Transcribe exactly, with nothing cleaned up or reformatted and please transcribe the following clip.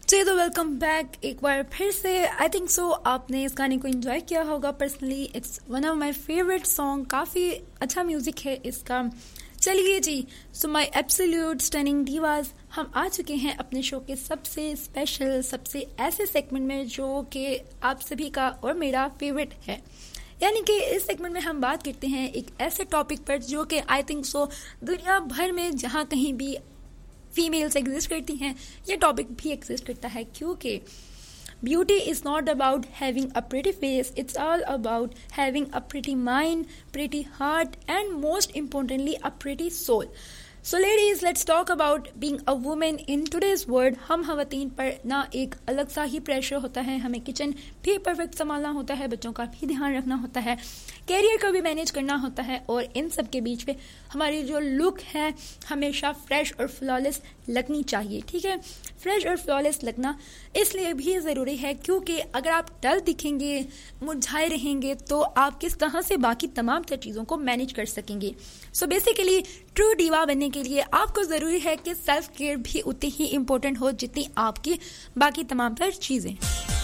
जी तो welcome back एक बार फिर से। आई थिंक सो आपने इस गाने को एंजॉय किया होगा। Personally it's one of my favourite song, काफ़ी अच्छा म्यूज़िक है इसका। चलिए जी, so my absolute stunning Divas, हम आ चुके हैं अपने शो के सबसे स्पेशल, सबसे ऐसे सेगमेंट में जो कि आप सभी का और मेरा फेवरेट है। यानी कि इस सेगमेंट में हम बात करते हैं एक ऐसे टॉपिक पर जो कि आई थिंक सो दुनिया भर में जहाँ कहीं भी फीमेल्स एग्जिस्ट करती हैं, ये टॉपिक भी एग्जिस्ट करता है, क्योंकि beauty is not about having a pretty face, it's all about having a pretty mind, pretty heart and most importantly a pretty soul. So ladies, let's talk about being a women in today's world. हम खवातीन पर ना एक अलग सा ही pressure होता है, हमें किचन भी परफेक्ट संभालना होता है, बच्चों का भी ध्यान रखना होता है, कैरियर को भी मैनेज करना होता है, और इन सब के बीच में हमारी जो लुक है हमेशा फ्रेश और फ्लॉलेस लगनी चाहिए। ठीक है, फ्रेश और फ्लॉलेस लगना इसलिए भी ज़रूरी है क्योंकि अगर आप डल दिखेंगे, मुरझाए रहेंगे, तो आप किस तरह से बाकी तमाम तर चीज़ों को मैनेज कर सकेंगे। सो बेसिकली ट्रू डिवा बनने के लिए आपको ज़रूरी है कि सेल्फ केयर भी उतनी ही इम्पोर्टेंट हो जितनी आपकी बाकी तमाम तर चीज़ें।